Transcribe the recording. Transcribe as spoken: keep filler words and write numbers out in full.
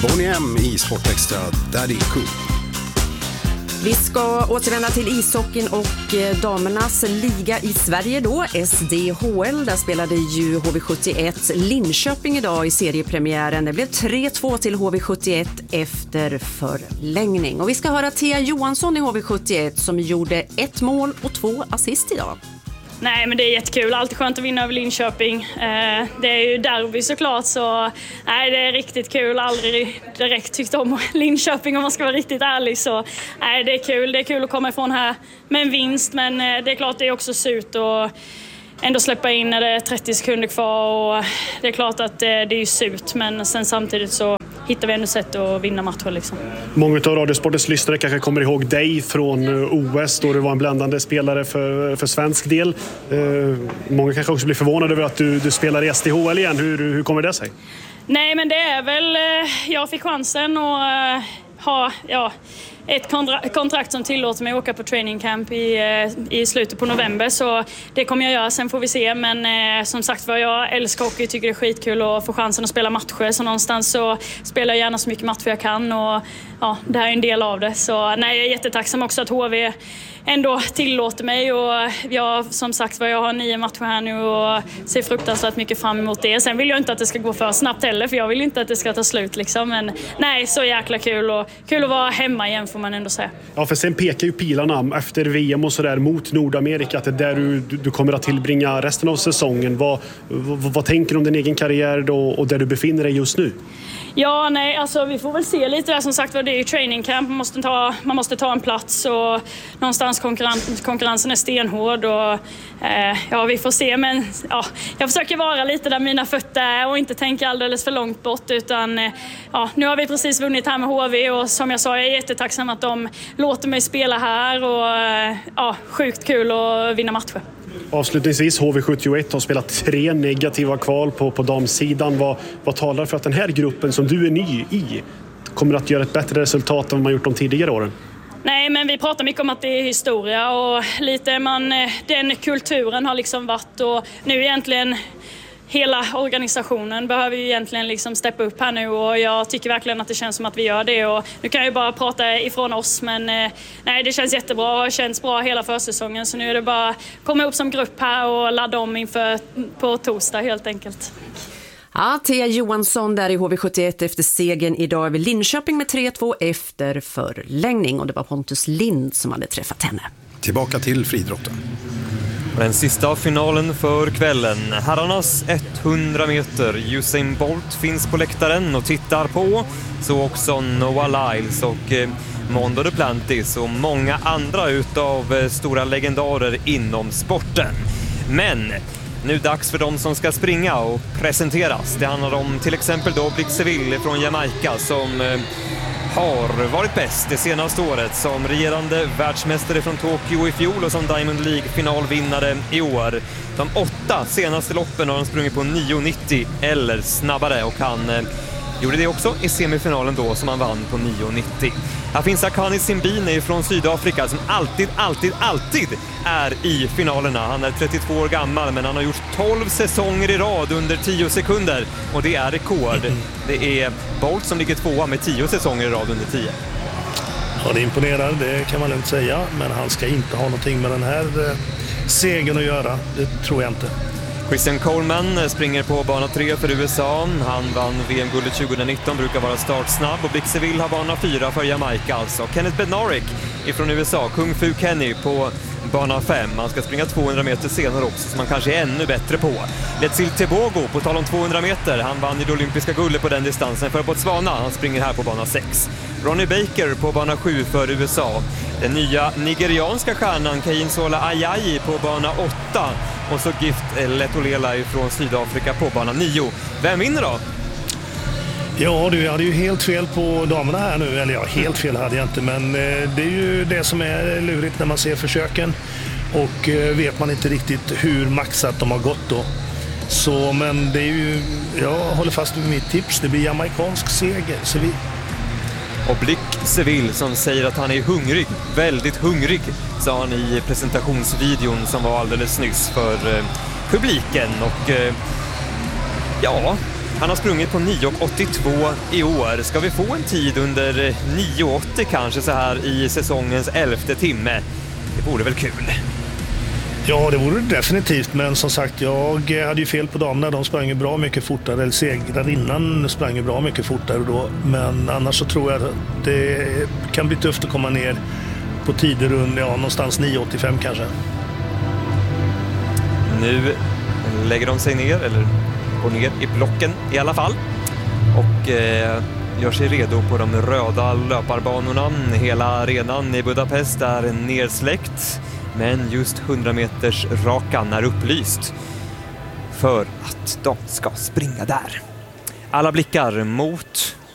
Bonnie M i Sportextra, Daddy Cool. Vi ska återvända till ishockeyn och damernas liga i Sverige då, S D H L. Där spelade ju H V sjuttioett Linköping idag i seriepremiären. Det blev tre två till H V sjuttioett efter förlängning. Och vi ska höra Thea Johansson i H V sjuttioett som gjorde ett mål och två assist idag. Nej, men det är jättekul. Alltid skönt att vinna över Linköping. Eh, det är ju derby såklart, så nej, det är riktigt kul. Aldrig direkt tyckt om Linköping om man ska vara riktigt ärlig. Så nej, det är kul. Det är kul att komma ifrån här med en vinst, men eh, det är klart det är också surt och ändå släppa in när det är trettio sekunder kvar. Och det är klart att eh, det är ju surt, men sen samtidigt så hittar vi ändå sätt att vinna matcher liksom. Många av Radiosportens lyssnare kanske kommer ihåg dig från O S då du var en bländande spelare för, för svensk del. Eh, många kanske också blir förvånade över att du, du spelar i S D H L igen. Hur, hur kommer det sig? Nej, men det är väl... Eh, jag fick chansen att eh, ha... Ja, ett kontra- kontrakt som tillåter mig att åka på training camp i, eh, i slutet på november, så det kommer jag göra, sen får vi se, men eh, som sagt var, jag älskar hockey, tycker det är skitkul att få chansen att spela matcher, så någonstans så spelar jag gärna så mycket matcher jag kan och ja, det här är en del av det, så nej, jag är jättetacksam också att H V ändå tillåter mig, och jag, som sagt var, jag har nio matcher här nu och ser fruktansvärt mycket fram emot det. Sen vill jag inte att det ska gå för snabbt heller, för jag vill inte att det ska ta slut liksom, men nej, så jäkla kul och kul att vara hemma igen, får man ändå säga. Ja, för sen pekar ju pilarna efter V M och sådär mot Nordamerika att det är där du, du kommer att tillbringa resten av säsongen. Vad, vad, vad tänker du om din egen karriär då och där du befinner dig just nu? Ja, nej, alltså vi får väl se lite där, som sagt var, det är ju training camp, man måste ta, man måste ta en plats och någonstans konkurrens, konkurrensen är stenhård och eh, ja, vi får se, men ja, jag försöker vara lite där mina fötter är och inte tänka alldeles för långt bort, utan eh, ja, nu har vi precis vunnit här med H V och som jag sa, jag är jättetacksam att de låter mig spela här och eh, ja, sjukt kul att vinna matcher. Avslutningsvis, H V sjuttioett har spelat tre negativa kval på, på damsidan. Vad, vad talar för att den här gruppen som du är ny i kommer att göra ett bättre resultat än man gjort de tidigare åren? Nej, men vi pratar mycket om att det är historia och lite man, den kulturen har liksom varit, och nu egentligen hela organisationen behöver ju egentligen liksom steppa upp här nu, och jag tycker verkligen att det känns som att vi gör det, och nu kan jag ju bara prata ifrån oss, men eh, nej, det känns jättebra och har känts bra hela försäsongen, så nu är det bara att komma upp som grupp här och ladda om inför på torsdag helt enkelt. Ja, Thea Johansson där i H V sjuttioett efter segern idag över Linköping med tre två efter förlängning, och det var Pontus Lind som hade träffat henne. Tillbaka till friidrotten. Den sista finalen för kvällen. Herrarnas hundra meter. Usain Bolt finns på läktaren och tittar på. Så också Noah Lyles och eh, Mondo Duplantis och många andra utav eh, stora legendarer inom sporten. Men nu dags för de som ska springa och presenteras. Det handlar om till exempel då Blix Seville från Jamaica som eh, har varit bäst det senaste året, som regerande världsmästare från Tokyo i fjol och som Diamond League-finalvinnare i år. De åtta senaste loppen har han sprungit på nio nittio eller snabbare, och han eh, gjorde det också i semifinalen då som han vann på nio nittio. Här finns Akani Simbine från Sydafrika som alltid, alltid, alltid är i finalerna. Han är trettiotvå år gammal, men han har gjort tolv säsonger i rad under tio sekunder, och det är rekord. Det är Bolt som ligger tvåa med tio säsonger i rad under tio. Ja, det imponerar, det kan man inte säga, men han ska inte ha någonting med den här eh, segern att göra, det tror jag inte. Christian Coleman springer på bana tre för U S A. Han vann V M-guldet tjugonitton, brukar vara startsnabb. Och Blix Seville har bana fyra för Jamaica alltså. Kenneth Bednarik ifrån U S A, Kung Fu Kenny på bana fem. Han ska springa tvåhundra meter senare också, som han kanske är ännu bättre på. Letsil Tebogo på tal om tvåhundra meter. Han vann i det olympiska guldet på den distansen för Botswana. Han springer här på bana sex. Ronnie Baker på bana sju för U S A. Den nya nigerianska stjärnan Keinsola Ayayi på bana åtta. Och så Gift Letolela från Sydafrika på bana nio. Vem vinner då? Ja, du hade ju helt fel på damerna här nu. Eller ja, helt fel hade jag inte. Men eh, det är ju det som är lurigt när man ser försöken. Och eh, vet man inte riktigt hur maxat de har gått då. Så, men det är ju... Jag håller fast vid mitt tips. Det blir jamaikansk seger. Seville. Och Blick Seville som säger att han är hungrig, väldigt hungrig, sa han i presentationsvideon som var alldeles nyss för eh, publiken. Och eh, ja, Han har sprungit på nio åttiotvå i år. Ska vi få en tid under nio åttio kanske så här i säsongens elfte timme? Det vore väl kul. Ja, det vore definitivt, men som sagt, jag hade ju fel på damerna. De sprang ju bra mycket fortare, eller segrar innan sprang ju bra mycket fortare då. Men annars så tror jag att det kan bli tufft att komma ner på tider under, ja, någonstans nio åttiofem kanske. Nu lägger de sig ner, eller går ner i blocken i alla fall. Och eh, gör sig redo på de röda löparbanorna. Hela arenan i Budapest är nersläckt. Men just hundra meters rakan är upplyst för att de ska springa där. Alla blickar mot